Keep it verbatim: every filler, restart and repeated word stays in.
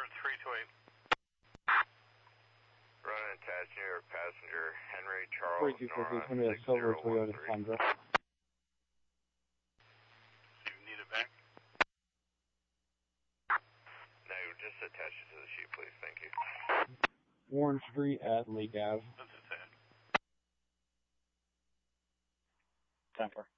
three two eight. Run and attach New York passenger Henry Charles three two four three, twenty a silver Toyota Tundra. So you need it back? No, just attach it to the sheet, please. Thank you. Warren Street at Lake Ave. That's it. ten four.